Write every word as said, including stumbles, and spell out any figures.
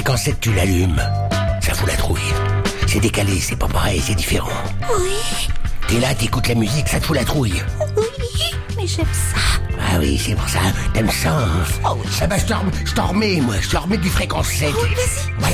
fréquence sept, tu l'allumes. Ça fout la trouille. C'est décalé, c'est pas pareil, c'est différent. Oui. T'es là, t'écoutes la musique, ça te fout la trouille. Oui, mais j'aime ça. Ah oui, c'est pour ça. T'aimes ça, hein? Oh oui. Ah bah je t'en je t'en remets, moi. Je t'en remets du fréquence sept. Oh, vas-y. Voilà.